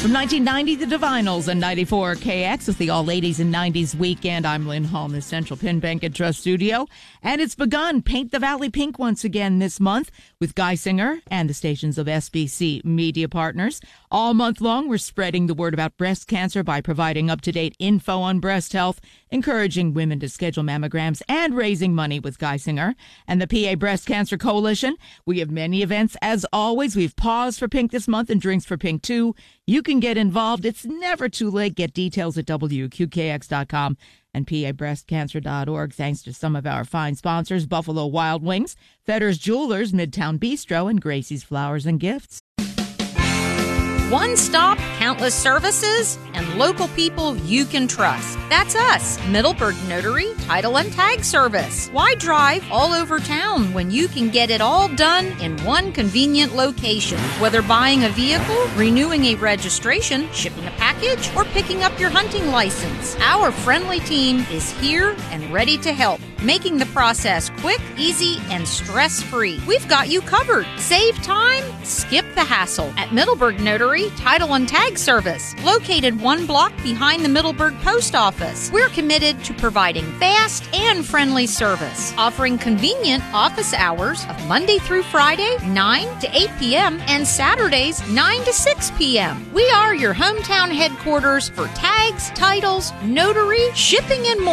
From 1990, the Divinyls and 94 KX is the All Ladies in 90s Weekend. I'm Lynn Hall in the Central Penn Bank and Trust Studio. And it's begun. Paint the Valley Pink once again this month with Geisinger and the stations of SBC Media Partners. All month long, we're spreading the word about breast cancer by providing up-to-date info on breast health, encouraging women to schedule mammograms, and raising money with Geisinger and the PA Breast Cancer Coalition. We have many events. As always, we've paused for Pink this month and drinks for Pink too. You can get involved. It's never too late. Get details at WQKX.com and PABreastCancer.org. Thanks to some of our fine sponsors, Buffalo Wild Wings, Fetter's Jewelers, Midtown Bistro, and Gracie's Flowers and Gifts. One stop, countless services, and local people you can trust. That's us, Middleburg Notary, Title and Tag Service. Why drive all over town when you can get it all done in one convenient location? Whether buying a vehicle, renewing a registration, shipping a package, or picking up your hunting license, our friendly team is here and ready to help, making the process quick, easy, and stress-free. We've got you covered. Save time, skip the hassle at Middleburg Notary, Title and Tag Service, located 1 block behind the Middleburg Post Office. We're committed to providing fast and friendly service, offering convenient office hours of Monday through Friday, 9 to 8 p.m., and Saturdays, 9 to 6 p.m. We are your hometown headquarters for tags, titles, notary, shipping, and more.